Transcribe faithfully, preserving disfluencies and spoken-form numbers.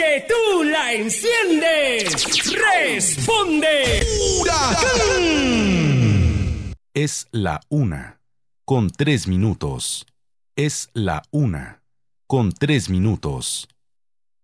que tú la enciendes. ¡Responde! ¡Huracán! Es la una, con tres minutos. Es la una, con tres minutos.